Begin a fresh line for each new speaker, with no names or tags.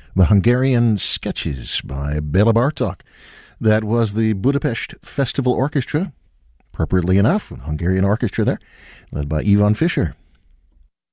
The Hungarian Sketches by Bela Bartok. That was the Budapest Festival Orchestra, appropriately enough, a Hungarian orchestra there, led by Ivan Fischer.